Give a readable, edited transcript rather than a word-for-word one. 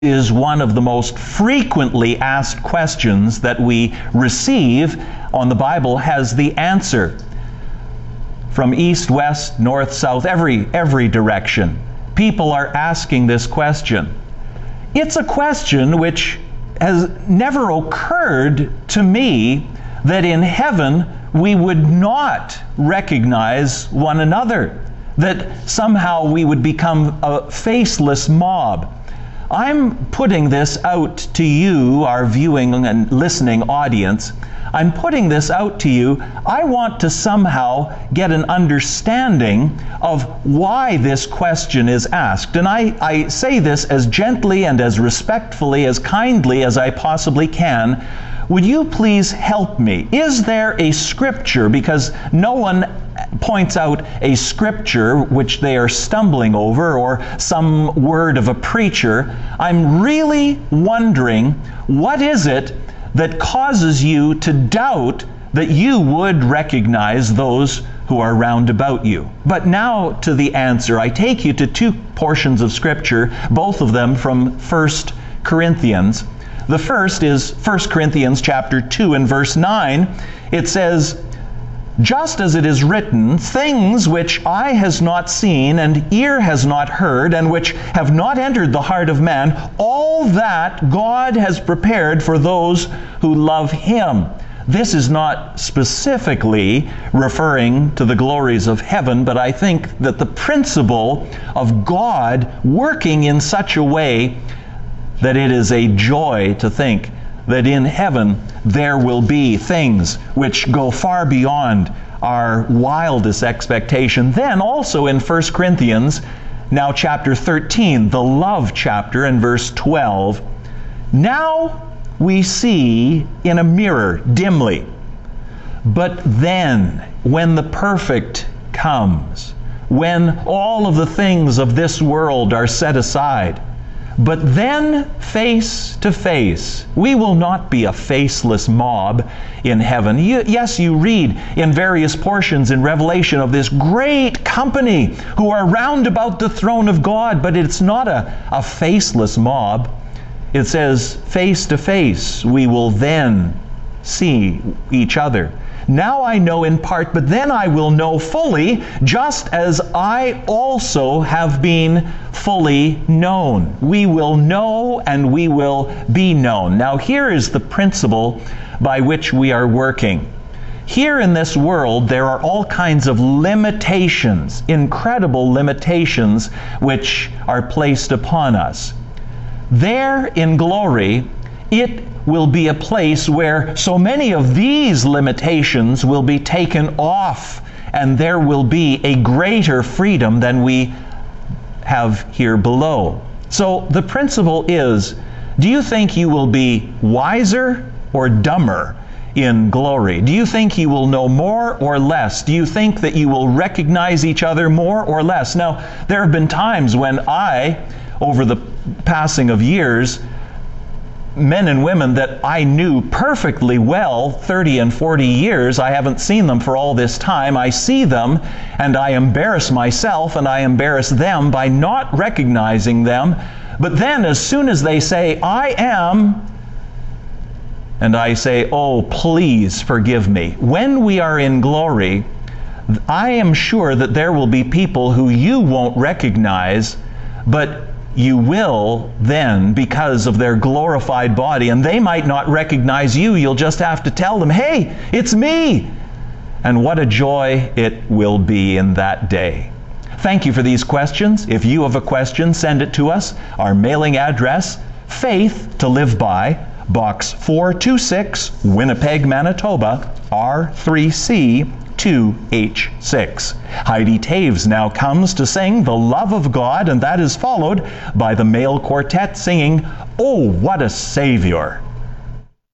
is one of the most frequently asked questions that we receive on the Bible has the answer. From east, west, north, south, every direction, people are asking this question. It's a question which has never occurred to me that in heaven we would not recognize one another, that somehow we would become a faceless mob. I'm putting this out to you, our viewing and listening audience. I'm putting this out to you. I want to somehow get an understanding of why this question is asked. And I say this as gently and as respectfully, as kindly as I possibly can. Would you please help me? Is there a scripture? Because no one points out a scripture which they are stumbling over or some word of a preacher. I'm really wondering, what is it that causes you to doubt that you would recognize those who are round about you? But now to the answer. I take you to two portions of scripture, both of them from 1 Corinthians. The first is 1 Corinthians chapter 2 and verse 9. It says, "Just as it is written, things which eye has not seen and ear has not heard and which have not entered the heart of man, all that God has prepared for those who love Him." This is not specifically referring to the glories of heaven, but I think that the principle of God working in such a way that it is a joy to think that in heaven there will be things which go far beyond our wildest expectation. Then also in 1 Corinthians, now chapter 13, the love chapter, in verse 12, "Now we see in a mirror dimly, but then when the perfect comes, when all of the things of this world are set aside, but then face to face." We will not be a faceless mob in heaven. Yes, you read in various portions in Revelation of this great company who are round about the throne of God, but it's not a faceless mob. It says face to face we will then see each other. "Now I know in part, but then I will know fully, just as I also have been fully known." We will know and we will be known. Now here is the principle by which we are working. Here in this world there are all kinds of limitations, incredible limitations which are placed upon us. There in glory, it will be a place where so many of these limitations will be taken off, and there will be a greater freedom than we have here below. So the principle is, do you think you will be wiser or dumber in glory? Do you think you will know more or less? Do you think that you will recognize each other more or less? Now, there have been times when I, over the passing of years, men and women that I knew perfectly well, 30 and 40 years, I haven't seen them for all this time. I see them and I embarrass myself and I embarrass them by not recognizing them. But then as soon as they say, "I am," and I say, "Oh, please forgive me." When we are in glory, I am sure that there will be people who you won't recognize, but you will then, because of their glorified body, and they might not recognize you. You'll just have to tell them, "Hey, it's me." And what a joy it will be in that day. Thank you for these questions. If you have a question, send it to us. Our mailing address, Faith to Live By, Box 426, Winnipeg, Manitoba, R3C 2H6. Heidi Taves now comes to sing "The Love of God," and that is followed by the male quartet singing "Oh, What a Savior."